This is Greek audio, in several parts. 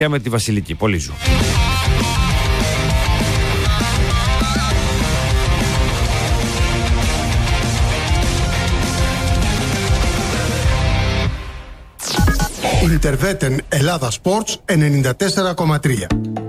και με τη Βασιλική Πολύζου. Ιντερβέτεν Ελλάδα Sports 94,3.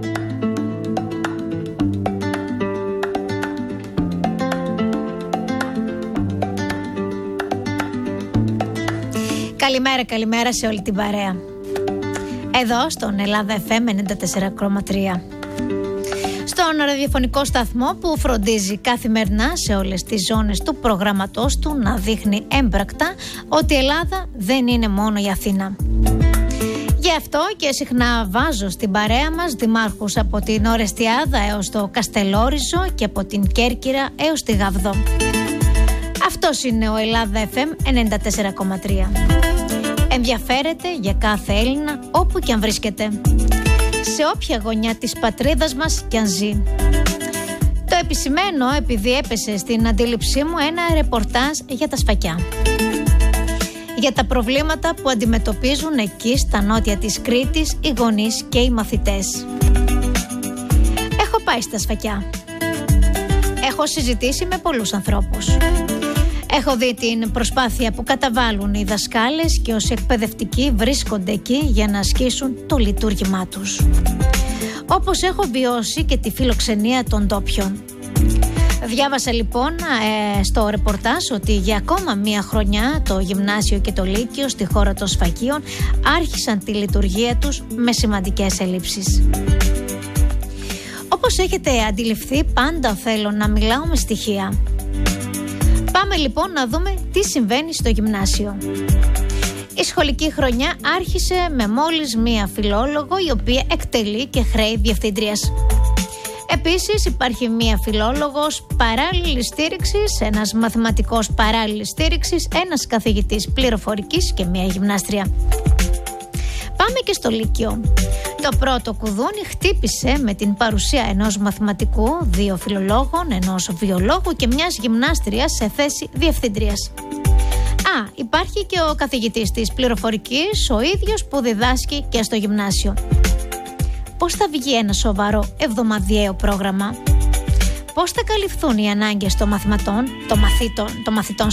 Καλημέρα σε όλη την παρέα. Εδώ στον Ελλάδα FM 94,3. Στον ραδιοφωνικό σταθμό που φροντίζει καθημερινά σε όλες τις ζώνες του προγραμματός του να δείχνει έμπρακτα ότι η Ελλάδα δεν είναι μόνο η Αθήνα. Γι' αυτό και συχνά βάζω στην παρέα μας δημάρχους από την Ορεστιάδα έως το Καστελόριζο και από την Κέρκυρα έως τη Γαβδό. Αυτός είναι ο Ελλάδα FM 94,3. Ενδιαφέρεται για κάθε Έλληνα όπου και αν βρίσκεται, σε όποια γωνιά της πατρίδας μας κι αν ζει. Το επισημαίνω επειδή έπεσε στην αντίληψή μου ένα ρεπορτάζ για τα Σφακιά, για τα προβλήματα που αντιμετωπίζουν εκεί στα νότια της Κρήτης οι γονείς και οι μαθητές. Έχω πάει στα Σφακιά. Έχω συζητήσει με πολλούς ανθρώπους. Έχω δει την προσπάθεια που καταβάλουν οι δασκάλες και όσοι εκπαιδευτικοί βρίσκονται εκεί για να ασκήσουν το λειτουργήμά τους. Όπως έχω βιώσει και τη φιλοξενία των ντόπιων. Διάβασα λοιπόν στο ρεπορτάζ ότι για ακόμα μία χρονιά το γυμνάσιο και το λύκειο στη χώρα των Σφακίων άρχισαν τη λειτουργία τους με σημαντικές ελλείψεις. Όπως έχετε αντιληφθεί, πάντα θέλω να μιλάω με στοιχεία. Πάμε λοιπόν να δούμε τι συμβαίνει στο γυμνάσιο. Η σχολική χρονιά άρχισε με μόλις μία φιλόλογο η οποία εκτελεί και χρέη διευθύντριας. Επίσης υπάρχει μία φιλόλογος παράλληλης στήριξης, ένας μαθηματικός παράλληλης στήριξης, ένας καθηγητής πληροφορικής και μία γυμνάστρια. Πάμε και στο Λύκειο. Το πρώτο κουδούνι χτύπησε με την παρουσία ενός μαθηματικού, 2 φιλολόγων, ενός βιολόγου και μιας γυμνάστριας σε θέση διευθύντριας. Υπάρχει και ο καθηγητής της πληροφορικής, ο ίδιος που διδάσκει και στο γυμνάσιο. Πώς θα βγει ένα σοβαρό εβδομαδιαίο πρόγραμμα? Πώς θα καλυφθούν οι ανάγκες των μαθητών?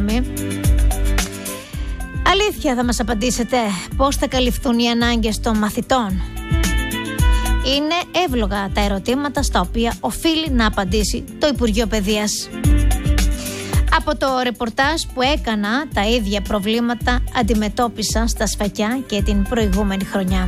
Αλήθεια θα μας απαντήσετε, πώς θα καλυφθούν οι ανάγκες των μαθητών? Είναι εύλογα τα ερωτήματα στα οποία οφείλει να απαντήσει το Υπουργείο Παιδείας. Από το ρεπορτάζ που έκανα, τα ίδια προβλήματα αντιμετώπισαν στα Σφακιά και την προηγούμενη χρονιά.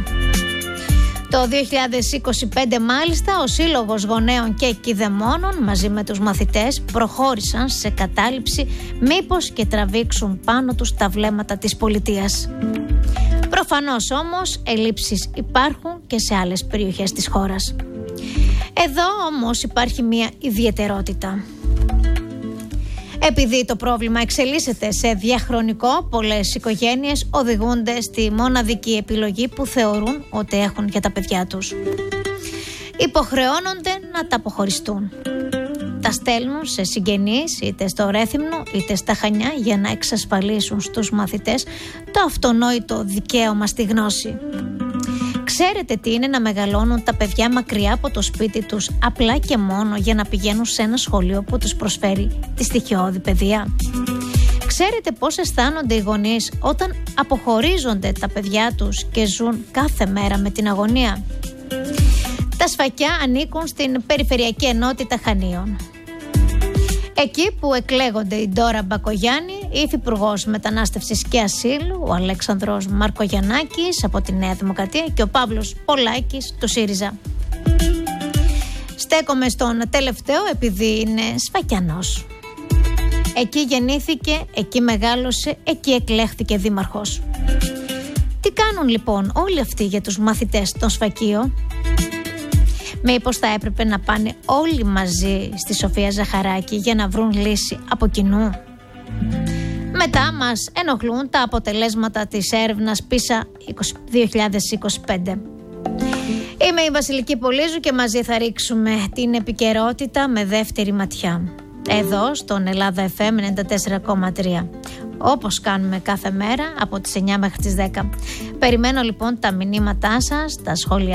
Το 2025 μάλιστα ο Σύλλογος Γονέων και Κηδεμόνων μαζί με τους μαθητές προχώρησαν σε κατάληψη μήπως και τραβήξουν πάνω τους τα βλέμματα της πολιτείας. Προφανώς όμως ελλείψεις υπάρχουν και σε άλλες περιοχές της χώρας. Εδώ όμως υπάρχει μια ιδιαιτερότητα. Επειδή το πρόβλημα εξελίσσεται σε διαχρονικό, πολλές οικογένειες οδηγούνται στη μοναδική επιλογή που θεωρούν ότι έχουν για τα παιδιά τους. Υποχρεώνονται να τα αποχωριστούν. Τα στέλνουν σε συγγενείς είτε στο Ρέθυμνο είτε στα Χανιά για να εξασφαλίσουν στους μαθητές το αυτονόητο δικαίωμα στη γνώση. Ξέρετε τι είναι να μεγαλώνουν τα παιδιά μακριά από το σπίτι τους απλά και μόνο για να πηγαίνουν σε ένα σχολείο που τους προσφέρει τη στοιχειώδη παιδεία? Ξέρετε πώς αισθάνονται οι γονείς όταν αποχωρίζονται τα παιδιά τους και ζουν κάθε μέρα με την αγωνία? Τα Σφακιά ανήκουν στην Περιφερειακή Ενότητα Χανίων. Εκεί που εκλέγονται η Ντόρα Μπακογιάννη, η Υφυπουργός Μετανάστευσης και Ασύλου, ο Αλέξανδρος Μαρκογιαννάκης από τη Νέα Δημοκρατία και ο Παύλος Πολάκης του ΣΥΡΙΖΑ. Στέκομαι στον τελευταίο επειδή είναι Σφακιανός. Εκεί γεννήθηκε, εκεί μεγάλωσε, εκεί εκλέχθηκε δήμαρχος. Τι κάνουν λοιπόν όλοι αυτοί για τους μαθητές των Σφακίων? Μήπως θα έπρεπε να πάνε όλοι μαζί στη Σοφία Ζαχαράκη για να βρουν λύση από κοινού? Μετά μας ενοχλούν τα αποτελέσματα της έρευνας PISA 2025. Είμαι η Βασιλική Πολύζου και μαζί θα ρίξουμε την επικαιρότητα με δεύτερη ματιά. Εδώ στον Ελλάδα FM 94,3. όπως κάνουμε κάθε μέρα από τις 9 μέχρι τις 10. Περιμένω λοιπόν τα μηνύματά σας, τα σχόλια